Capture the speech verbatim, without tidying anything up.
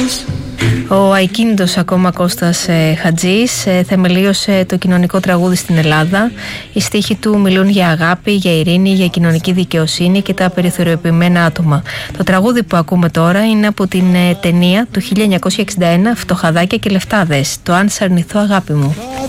Ο αικίνητος ακόμα Κώστας ε, Χατζής ε, θεμελίωσε το κοινωνικό τραγούδι στην Ελλάδα. Οι στίχοι του μιλούν για αγάπη, για ειρήνη, για κοινωνική δικαιοσύνη και τα περιθωριοποιημένα άτομα. Το τραγούδι που ακούμε τώρα είναι από την ε, ταινία του χίλια εννιακόσια εξήντα ένα «Φτωχαδάκια και λεφτάδες», το «Αν σ' αρνηθώ αγάπη μου».